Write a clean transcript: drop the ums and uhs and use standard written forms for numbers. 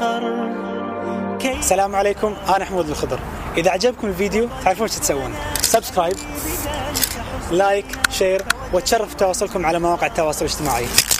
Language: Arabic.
الفخر. السلام عليكم، أنا حمود الخضر. إذا عجبكم الفيديو تعرفون وش تسوون؟ سبسكرايب، لايك، شير، وتشرف تواصلكم على مواقع التواصل الاجتماعي.